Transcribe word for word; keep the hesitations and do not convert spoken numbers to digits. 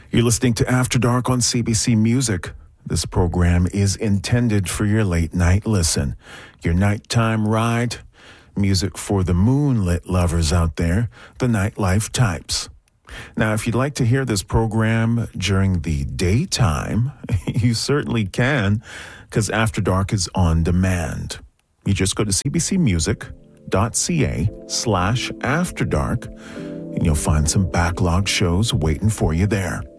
You're listening to After Dark on C B C Music. This program is intended for your late night listen, your nighttime ride, music for the moonlit lovers out there, the nightlife types. Now, if you'd like to hear this program during the daytime, you certainly can, because After Dark is on demand. You just go to cbcmusic.ca slash After Dark, and you'll find some backlog shows waiting for you there.